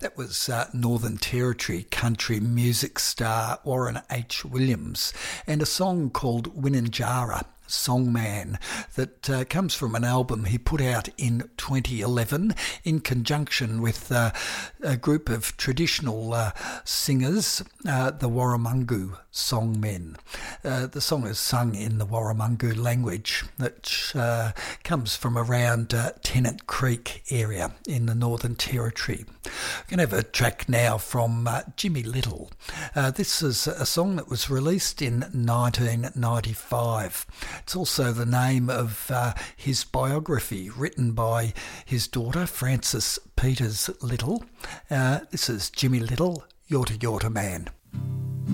That was Northern Territory country music star Warren H. Williams, and a song called Winninjara, Songman, that comes from an album he put out in 2011 in conjunction with a group of traditional singers, the Warramungu Songmen. The song is sung in the Warramungu language that comes from around Tennant Creek area in the Northern Territory. We're going to have a track now from Jimmy Little. This is a song that was released in 1995. It's also the name of his biography written by his daughter, Frances Peters Little. This is Jimmy Little, Yorta Yorta Man.